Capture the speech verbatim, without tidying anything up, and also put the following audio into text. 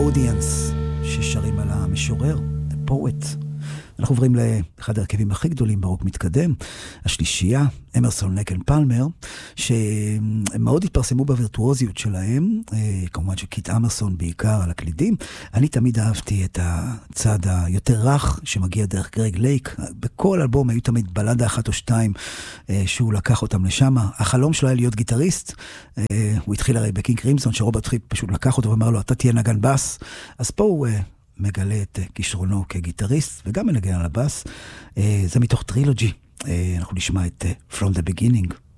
מלודיאנס, ששרים על המשורר, The Poet. אנחנו עוברים לאחד הרכבים הכי גדולים ברוק מתקדם, השלישייה, אמרסון לקן פלמר, שהם מאוד התפרסמו בווירטואוזיות שלהם, כמובן שקיט אמרסון בעיקר על הקלידים. אני תמיד אהבתי את הצד היותר רך שמגיע דרך גרג לייק, בכל אלבום היו תמיד בלדה אחת או שתיים שהוא לקח אותם לשם. החלום שלו היה להיות גיטריסט, הוא התחיל הרי בקינג קרימסון, שרוברט פריפ פשוט לקח אותו ואמר לו, אתה תהיה נגן בס, אז פה הוא מגלה את כישרונו כגיטריסט, וגם מנגן על הבאס. זה מתוך טרילוגי. אנחנו נשמע את From the Beginning.